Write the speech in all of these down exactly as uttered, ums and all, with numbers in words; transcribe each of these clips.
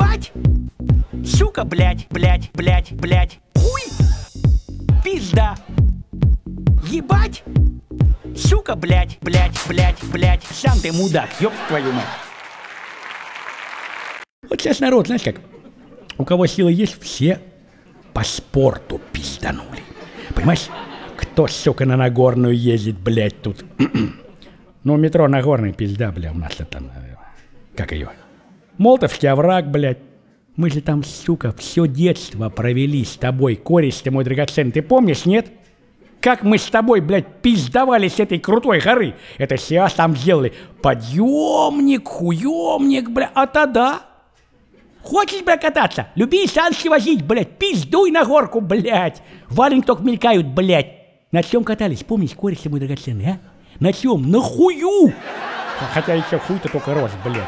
Ебать! Сука, блядь, блядь, блядь, блядь. Хуй! Пизда! Ебать! Сука, блядь, блядь, блядь, блядь. Сам ты мудак, ёб твою мать. Вот сейчас народ, знаешь как, у кого силы есть, все по спорту пизданули. Понимаешь? Кто, сука, на Нагорную ездит, блядь, тут? Ну, метро Нагорный, пизда, бля, у нас это, как ее? Молотовский овраг, блядь. Мы же там, сука, все детство провели с тобой, кореш ты мой драгоценный. Ты помнишь, нет? Как мы с тобой, блядь, пиздовали с этой крутой горы. Это сейчас там сделали подъемник, хуемник, бля. А тогда? Хочешь, бля, кататься? Люби санки возить, блядь. Пиздуй на горку, блядь. Валенки только мелькают, блядь. На чем катались? Помнишь, кореш ты мой драгоценный, а? На чем? На хую! Хотя еще хуй-то только рос, блядь.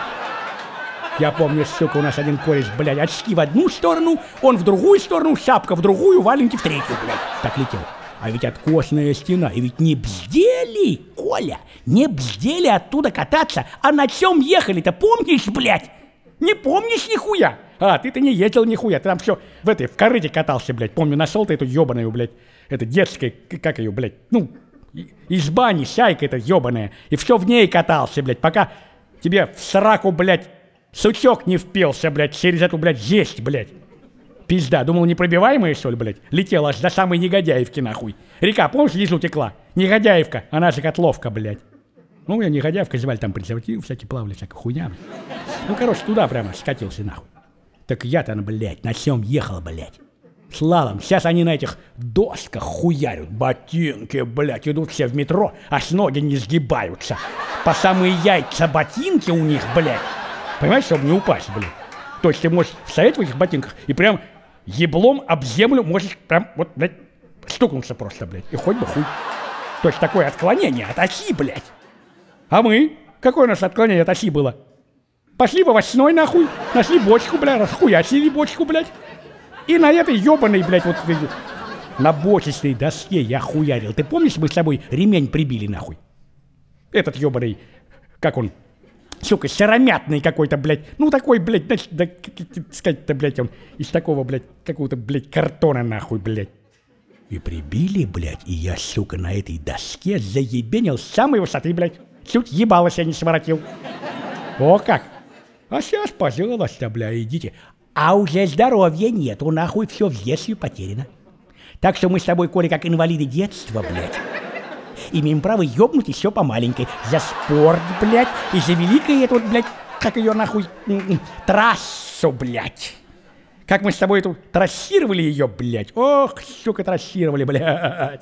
Я помню, сука, у нас один кореш, блядь, очки в одну сторону, он в другую сторону, шапка в другую, валенки в третью, блядь. Так летел. А ведь откосная стена, и ведь не бздели, Коля, не бздели оттуда кататься, а на чем ехали-то, помнишь, блядь? Не помнишь нихуя? А, ты-то не ездил нихуя, ты там все в этой, в корыте катался, блядь. Помню, нашел ты эту ебаную, блядь, это детская, как ее, блядь, ну, из бани, шайка эта ебаная, и все в ней катался, блядь, пока тебе в сраку, блядь, сучок не впился, блядь, через эту, блядь, жесть, блядь. Пизда, думал, непробиваемая, что ли, блядь? Летела аж до самой Негодяевки, нахуй. Река, помнишь, лизу текла? Негодяевка, она же Котловка, блядь. Ну, я Негодяевка звали, там презерватив, всякие плавали, всякая хуйня. Ну, короче, туда прямо скатился, нахуй. Так я-то, блядь, на чем ехал, блядь? Слалом. Сейчас они на этих досках хуярят. Ботинки, блядь, идут все в метро, аж ноги не сгибаются. По самые яйца ботинки у них, блядь. Понимаешь, чтобы не упасть, блядь. То есть ты можешь стоять в этих ботинках и прям еблом об землю можешь прям вот, блядь, стукнуться просто, блядь. И хоть бы хуй. То есть такое отклонение от оси, блядь. А мы? Какое у нас отклонение от оси было? Пошли в овощной, нахуй, нашли бочку, блядь, расхуячили бочку, блядь. И на этой ебаной, блядь, вот на бочечной доске я хуярил. Ты помнишь, мы с тобой ремень прибили, нахуй? Этот ебаный, как он, сука, сыромятный какой-то, блядь. Ну, такой, блядь, значит, да, сказать-то, блядь, он из такого, блядь, какого-то, блядь, картона, нахуй, блядь. И прибили, блядь, и я, сука, на этой доске заебенил с самой высоты, блядь. Чуть ебалось я не своротил. О, как! А сейчас, пожалуйста, бля, идите. А уже здоровья нету, нахуй, все в детстве потеряно. Так что мы с тобой, Коля, как инвалиды детства, блядь. Имеем право ёбнуть еще по маленькой. За спорт, блядь, и за великое эту, блядь, как ее нахуй, трассу, блядь. Как мы с тобой эту трассировали ее, блядь. Ох, сука, трассировали, блядь.